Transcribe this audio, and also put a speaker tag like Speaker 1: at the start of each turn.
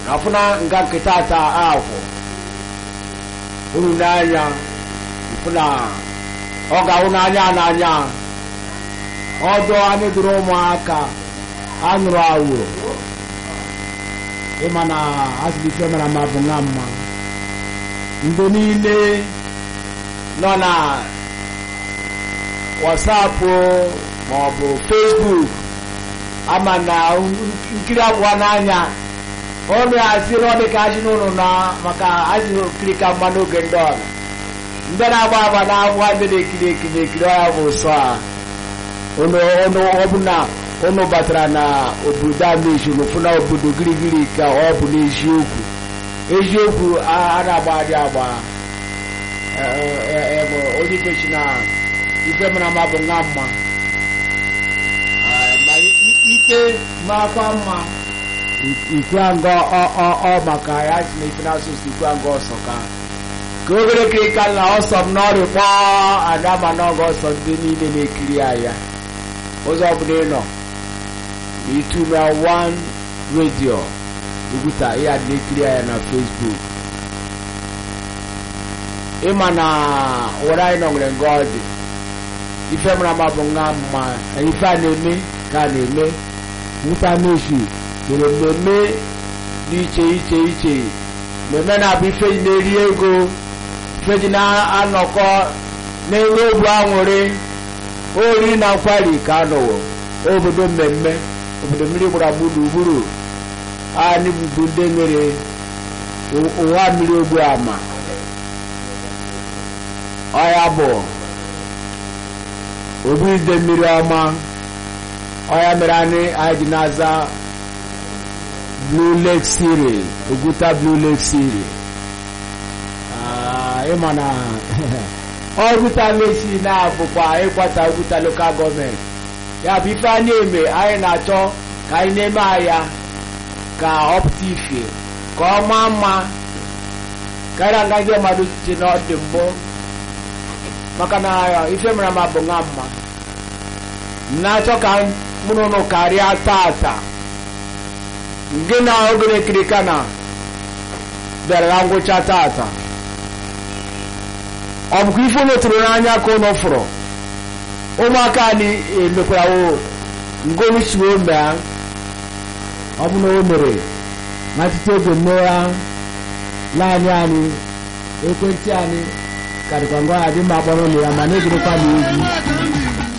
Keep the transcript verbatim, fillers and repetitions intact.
Speaker 1: afuna nga kitata afọ uru n'anya ifuna ọ ga-awụ n'anya n'anya ọdụ anyị dụrụ ụmụaka anụrụ awụ ịma na asịbike mara ma bụ nwa mma ndị niile nọ na WhatsApp maọbụ Facebook ama na nkiri abụọ n'anya ọnụ ya siri ọ dị ka ajị n'ụlọ na maka ajị okiri ka mma n'oge ndị ọla ndị na-agba agba na-abụọ ndị na-ekiri ekiri ekiri ọya bụ sọ a ọnụ ọbụla ụnụ batara na obodo a mejuru fụ na obodo girigiri ka ọ bụ n'eziokwu eziokwu a na-agba adị agba onye ikpechi na ife mara ma bụ nwa mma ma ikpe makwa mma ikwe ọ maka ya si na ife na-asụsụ ikwe nga ọsọ ka ka obere kirika na ọsọ m n'ọrịa kpọọ adama n'ọgọ ọsọ ndị niile na-ekiri ya ụzọ ọbụla ịnọ itume one radio uguta ya na-ekiri ya na Facebook ịma na were anyị nọ nwere nga ọ dị ife mara ma bụ nwa mma ife a na-eme ka a na-eme nwụta meshi mere mmemme dị iche iche iche mmemme na-abụ ife ji na-eri ego ife ji na-anọkọ na-enwe obu aṅụrị ori na nkwari ka anọwo obodo mmemme obodo mmiri gbara gburugburu anyị bụ ndị nwere ụwa mmiri ogbu ama ọya bụ obi ide mmiri ọma ọya mere anyị anyị ji na-aza Blue Lake City Oguta Blue Lake City ịma na Oguta Lake City na-abụkwa ịkwata Oguta local gọọmenti ya bụ ife anyị eme anyị na-achọ ka anyị na-eme ahịa ka ọ pụta ife ka ọ maa mma karịa ngazi mmadụ chi na ọ dị mbụ maka na ife mere ma bụ nwa mma na-achọ ka mụrụ ụnụ karịa tata gị na ogene kirika na bịara na ngwụcha tata ọ bụkwa ife ụlọ tụrụ n'anya ka ụlọ fụrụ ụmụaka anyị emekwara ngolu siwo mee ọ bụ na o mere na tite oge mmegha naanị anyị ekwentị anyị karịkwa ngwa adị mma kpọrọ ụlọ ya ma na-egerekwa na egwu